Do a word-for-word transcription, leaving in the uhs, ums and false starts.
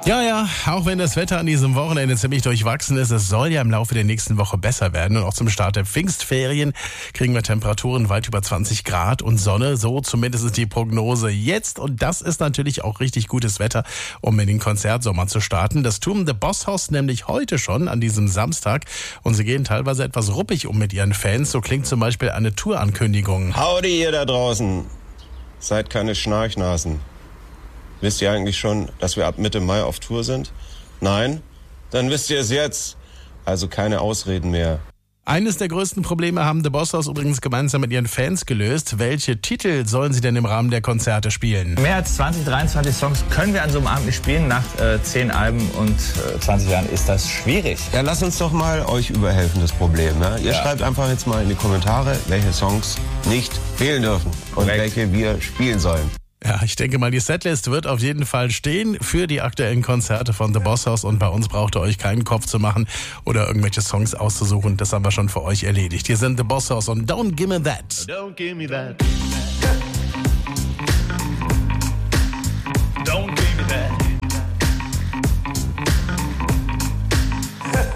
Ja, ja, auch wenn das Wetter an diesem Wochenende ziemlich durchwachsen ist, es soll ja im Laufe der nächsten Woche besser werden. Und auch zum Start der Pfingstferien kriegen wir Temperaturen weit über zwanzig Grad und Sonne. So zumindest ist die Prognose jetzt. Und das ist natürlich auch richtig gutes Wetter, um in den Konzertsommer zu starten. Das tun The Boss Hoss nämlich heute schon an diesem Samstag. Und sie gehen teilweise etwas ruppig um mit ihren Fans. So klingt zum Beispiel eine Tourankündigung. Howdy ihr da draußen. Seid keine Schnarchnasen. Wisst ihr eigentlich schon, dass wir ab Mitte Mai auf Tour sind? Nein? Dann wisst ihr es jetzt. Also keine Ausreden mehr. Eines der größten Probleme haben The Boss Hoss übrigens gemeinsam mit ihren Fans gelöst. Welche Titel sollen sie denn im Rahmen der Konzerte spielen? Mehr als zwanzig, dreiundzwanzig Songs können wir an so einem Abend nicht spielen. Nach äh, zehn Alben und äh, zwanzig Jahren ist das schwierig. Ja, lasst uns doch mal euch überhelfen, das Problem. Ja? Ihr Ja. schreibt einfach jetzt mal in die Kommentare, welche Songs nicht fehlen dürfen und Korrekt. welche wir spielen sollen. Ja, ich denke mal, die Setlist wird auf jeden Fall stehen für die aktuellen Konzerte von The Boss Hoss. Und bei uns braucht ihr euch keinen Kopf zu machen oder irgendwelche Songs auszusuchen. Das haben wir schon für euch erledigt. Hier sind The Boss Hoss und Don't Gimme That. Don't give me that.